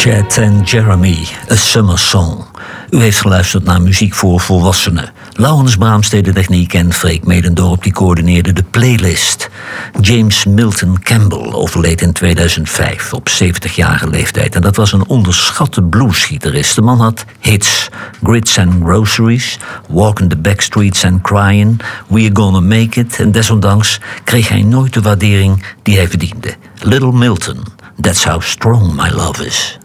Chet en Jeremy, A Summer Song. U heeft geluisterd naar muziek voor volwassenen. Laurens Brahms deed de techniek en Freek Medendorp die coördineerde de playlist. James Milton Campbell overleed in 2005 op 70-jarige leeftijd. En dat was een onderschatte bluesgitarist. De man had hits, Grits and Groceries, Walking the Backstreets and Crying, We're Gonna Make It. En desondanks kreeg hij nooit de waardering die hij verdiende. Little Milton, That's How Strong My Love Is.